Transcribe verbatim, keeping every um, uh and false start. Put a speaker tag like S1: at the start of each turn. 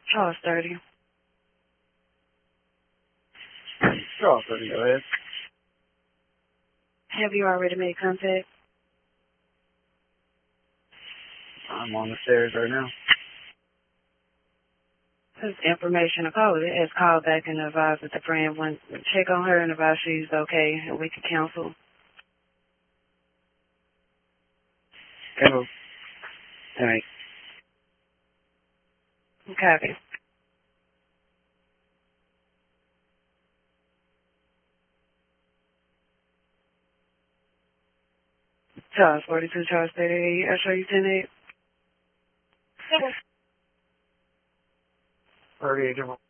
S1: Charles thirty.
S2: Charles thirty, go ahead.
S1: Have you already made contact?
S2: I'm on the stairs right now.
S1: This information. A caller has called back and advised that the friend went to check on her and advise she's okay and we can counsel.
S2: Hello. All right.
S1: Copy. Charles forty-two, Charles thirty-eight. I show you ten eight.
S2: thirty-eight.